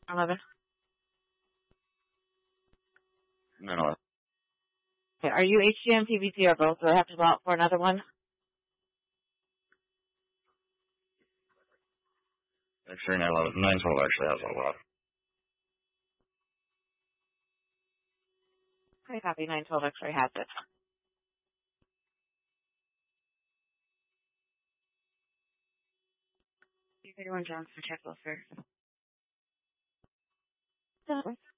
11. No. Okay, are you HGM, PVC, or both? Do I have to go out for another one? X-ray 912 actually has a lot. Okay, copy. 912 X-ray has it. You're 31 Johnson, check welfare.